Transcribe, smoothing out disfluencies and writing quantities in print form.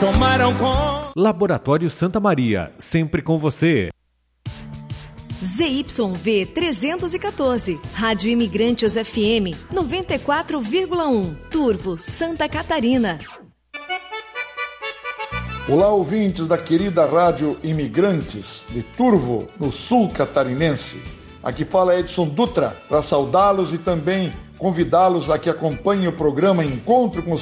tomaram conta. Laboratório Santa Maria, sempre com você. ZYV 314, Rádio Imigrantes FM 94,1, Turvo, Santa Catarina. Olá, ouvintes da querida Rádio Imigrantes de Turvo, no sul catarinense. Aqui fala Edson Dutra para saudá-los e também convidá-los a que acompanhem o programa Encontro com